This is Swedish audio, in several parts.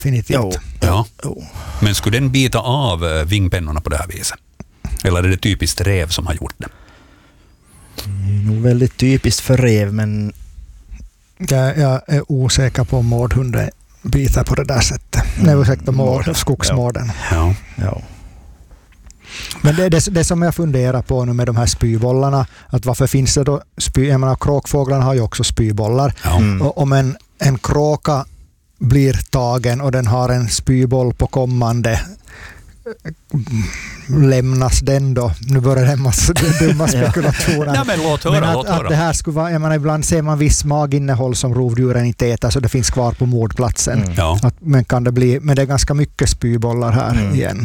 definitivt. Ja. Men skulle den bita av vingpennorna på det här viset? Eller är det typiskt rev som har gjort det? Det är nog väldigt typiskt för rev, men Jag är osäker på om mårdhunden biter på det där sättet. Skogsmården. Ja. Men det som jag funderar på nu med de här spybollarna, att varför finns det då jag menar, kråkfåglarna har ju också spybollar. Och om en kråka blir tagen och den har en spyboll på kommande, lämnas den då? Nu börjar det en massa dumma spekulationer. Ja, men låt höra. Att det här skulle vara, jag menar, ibland ser man viss maginnehåll som rovdjuren inte äter, så det finns kvar på mordplatsen. Men kan det bli, men det är ganska mycket spybollar här igen.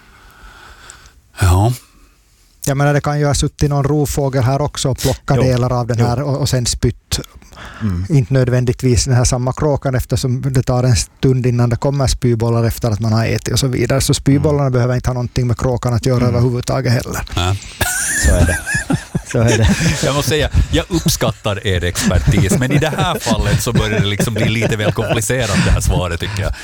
Ja. Jag menar, det kan ju ha suttit någon rovfågel här också och plocka delar av den här och sen spytt. Inte nödvändigtvis den här samma kråkan, eftersom det tar en stund innan det kommer spybollar efter att man har ätit och så vidare. Så spybollarna behöver inte ha någonting med kråkan att göra överhuvudtaget heller. Ja. Så är det. Jag måste säga, jag uppskattar er expertis, men i det här fallet så börjar det liksom bli lite väl komplicerat det här svaret, tycker jag.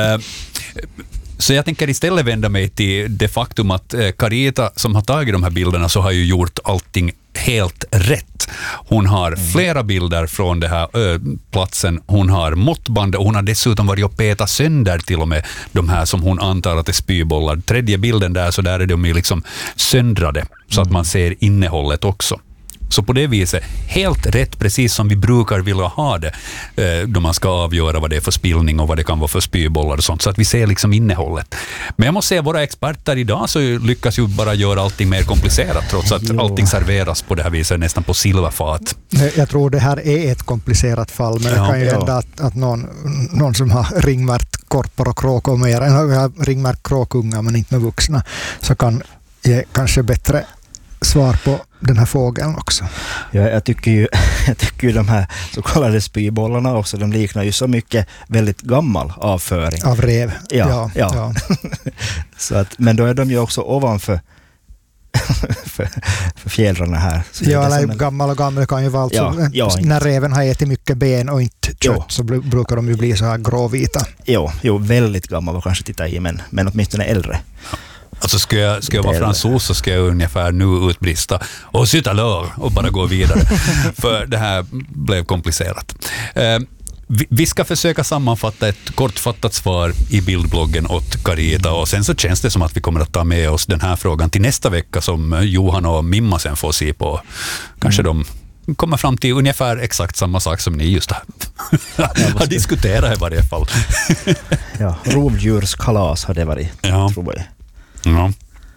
Så jag tänker istället vända mig till det faktum att Carita, som har tagit de här bilderna, så har ju gjort allting helt rätt. Hon har flera bilder från den här platsen. Hon har måttband och hon har dessutom varit och petat sönder till och med de här som hon antar att är spybollar. Tredje bilden där, så där är de ju liksom söndrade så att man ser innehållet också. Så på det viset, helt rätt, precis som vi brukar vilja ha det då man ska avgöra vad det är för spillning och vad det kan vara för spybollar och sånt, så att vi ser liksom innehållet. Men jag måste säga, våra experter idag så lyckas ju bara göra allting mer komplicerat, trots att allting serveras på det här viset nästan på silverfat. Jag tror det här är ett komplicerat fall, men det kan ju hända att någon som har ringmärkt korpar och kråkor mer än har ringmärkt kråkungar men inte med vuxna, så kan ge kanske bättre svar på den här fågeln också. Ja, jag tycker ju de här så kallade spybollarna också, de liknar ju så mycket väldigt gammal avföring. Av rev. Ja. Så att, men då är de ju också ovanför för fjädrarna här. Så eller gammal kan ju vara alltså, när reven har ätit mycket ben och inte kött så brukar de ju bli så här gråvita. Jo, väldigt gammal och kanske titta i, men åtminstone äldre. Alltså ska jag vara fransos så ska jag ungefär nu utbrista och sitta lör och bara gå vidare. För det här blev komplicerat. Vi ska försöka sammanfatta ett kortfattat svar i bildbloggen åt Carita, och sen så känns det som att vi kommer att ta med oss den här frågan till nästa vecka som Johan och Mimma sen får se på. Kanske de kommer fram till ungefär exakt samma sak som ni just har diskuterat i varje fall. Rovdjurskalas har det varit, tror jag. Ja.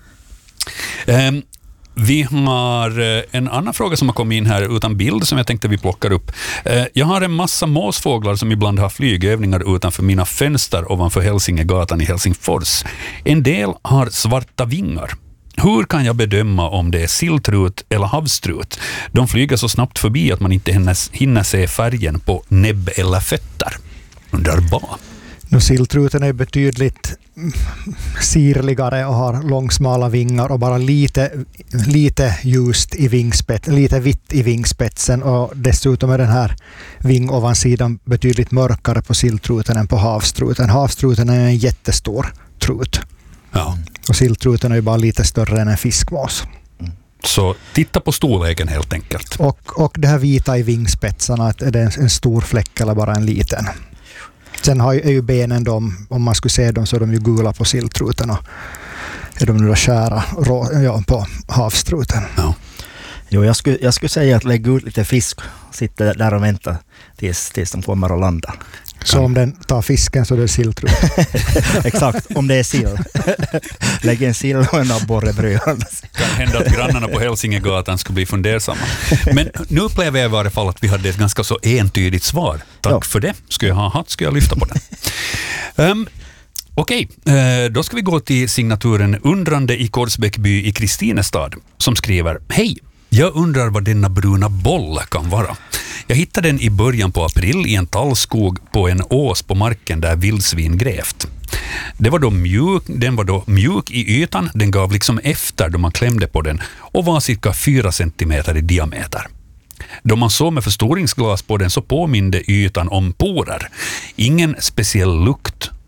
Vi har en annan fråga som har kommit in här utan bild som jag tänkte vi plockar upp. Jag har en massa måsfåglar som ibland har flygövningar utanför mina fönster ovanför Hälsingegatan i Helsingfors. En del har svarta vingar. Hur kan jag bedöma om det är silltrut eller havstrut? De flyger så snabbt förbi att man inte hinner se färgen på näbb eller fötter. Underbart. Silltruten är betydligt sirligare och har långsmala vingar och bara lite ljust i vingspetsen, lite vitt i vingspetsen, och dessutom är den här vingovansidan betydligt mörkare på silltruten än på havstruten. Havstruten är en jättestor trut. Ja. Och silltruten är ju bara lite större än en fiskmås. Så titta på storleken helt enkelt. Och det här vita i vingspetsarna, är det en stor fläck eller bara en liten? Sen är ju benen, om man skulle se dem så är de ju gula på silltruten, och är de nu då skära på havstruten. Ja. Jo, jag skulle säga att lägga ut lite fisk, sitta där och vänta tills de kommer och landar. Så om den tar fisken så är det silltrut. Exakt, om det är sill. Lägg en sill och en abborre bredvid. Kan hända att grannarna på Hälsingegatan skulle bli fundersamma. Men nu upplever jag i varje fall att vi hade ett ganska så entydigt svar. Tack för det. Ska jag ha hatt, ska jag lyfta på den. Okej, då ska vi gå till signaturen Undrande i Korsbäckby i Kristinestad som skriver: Hej! Jag undrar vad denna bruna boll kan vara. Jag hittade den i början på april i en tallskog på en ås på marken där vildsvin grävt. Den var då mjuk i ytan, den gav liksom efter då man klämde på den och var cirka 4 centimeter i diameter. Då man såg med förstoringsglas på den så påminde ytan om porer. Ingen speciell lukt